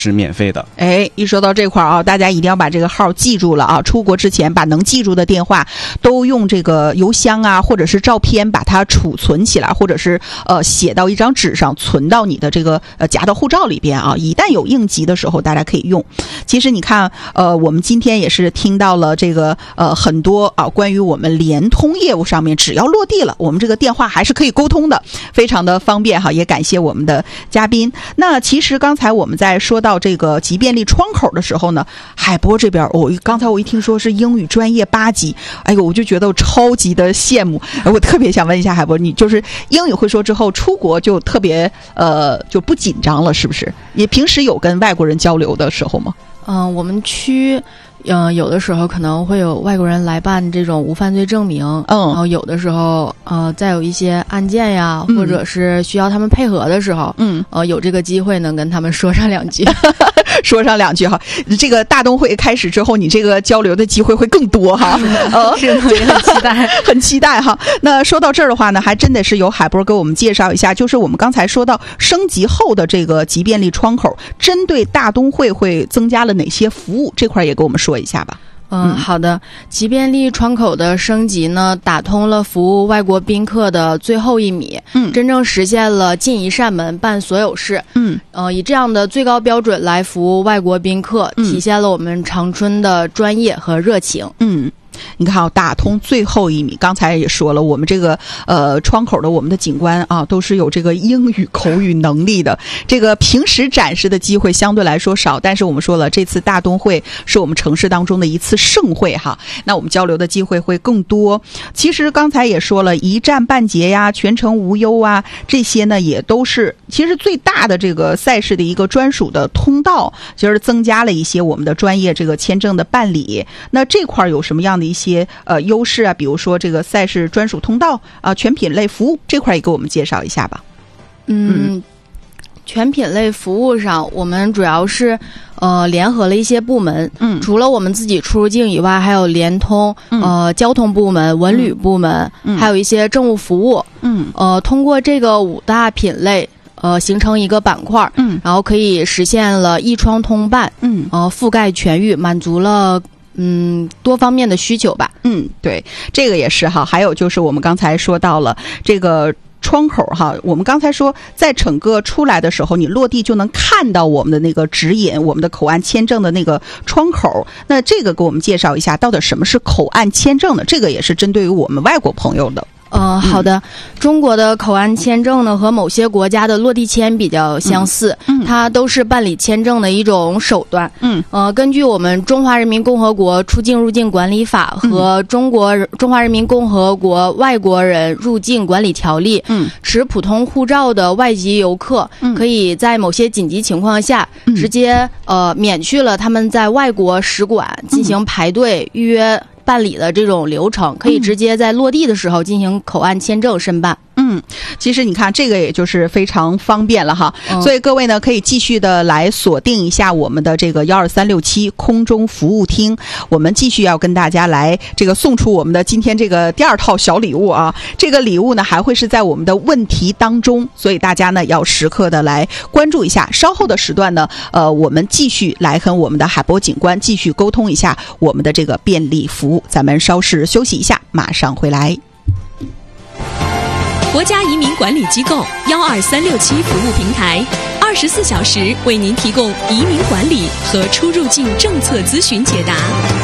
是免费的。 一说到这块啊，大家一定要把这个号记住了啊！出国之前把能记住的电话都用这个邮箱啊，或者是照片把它储存起来，或者是写到一张纸上，存到你的这个夹到护照里边啊。一旦有应急的时候，大家可以用。其实你看，我们今天也是听到了这个很多啊关于我们联通业务上面，只要落地了，我们这个电话还是可以沟通的，非常的方便哈。也感谢我们的嘉宾。那其实刚才我们在说到这个集便利窗口的时候呢，海波这边刚才我一听说是英语专业8级，哎呦，我就觉得我超级的羡慕。我特别想问一下海波，你就是英语会说之后出国就特别就不紧张了，是不是？你平时有跟外国人交流的时候吗？ 我们区有的时候可能会有外国人来办这种无犯罪证明，然后有的时候再有一些案件呀，或者是需要他们配合的时候，有这个机会能跟他们说上两句。 说上两句哈，这个大东会开始之后，你这个交流的机会会更多哈。 是的，也很期待， 很期待哈。那说到这儿的话呢，还真的是由海波给我们介绍一下，就是我们刚才说到升级后的这个集便利窗口，针对大东会增加了哪些服务，这块也给我们说一下吧。 好的。集便利窗口的升级呢，打通了服务外国宾客的最后1米，真正实现了进一扇门办所有事。以这样的最高标准来服务外国宾客，体现了我们长春的专业和热情。 你看打通最后1米，刚才也说了，我们这个窗口的我们的警官啊，都是有这个英语口语能力的。这个平时展示的机会相对来说少，但是我们说了，这次大东会是我们城市当中的一次盛会哈，那我们交流的机会会更多。其实刚才也说了，一站半捷呀，全程无忧啊，这些呢也都是其实最大的这个赛事的一个专属的通道，就是增加了一些我们的专业这个签证的办理。那这块有什么样的一些优势啊？比如说这个赛事专属通道啊，全品类服务这块也给我们介绍一下吧。 全品类服务上，我们主要是联合了一些部门，除了我们自己出入境以外，还有联通、交通部门、文旅部门，还有一些政务服务。通过这个5大品类。形成一个板块，然后可以实现了一窗通办，覆盖全域，满足了多方面的需求吧。 对，这个也是哈。还有就是我们刚才说到了这个窗口哈，我们刚才说在整个出来的时候，你落地就能看到我们的那个指引，我们的口岸签证的那个窗口。那这个给我们介绍一下，到底什么是口岸签证呢？这个也是针对于我们外国朋友的。 好的。中国的口岸签证呢和某些国家的落地签比较相似，它都是办理签证的一种手段。根据我们中华人民共和国出境入境管理法和中华人民共和国外国人入境管理条例，持普通护照的外籍游客可以在某些紧急情况下直接免去了他们在外国使馆进行排队预约办理的这种流程，可以直接在落地的时候进行口岸签证申办。 其实你看这个也就是非常方便了哈，所以各位呢可以继续的来锁定一下我们的这个12367空中服务厅，我们继续要跟大家来这个送出我们的今天这个第2套小礼物啊。这个礼物呢还会是在我们的问题当中，所以大家呢要时刻的来关注一下。稍后的时段呢我们继续来和我们的海波警官继续沟通一下我们的这个便利服务。咱们稍事休息一下，马上回来。 国家移民管理机构12367服务平台，24小时为您提供移民管理和出入境政策咨询解答。